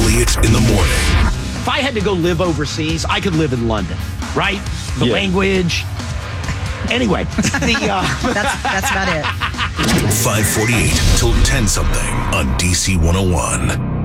Elliott in the morning. If I had to go live overseas, I could live in London, right? The language. Anyway, That's about it. 548 till 10 something on DC 101.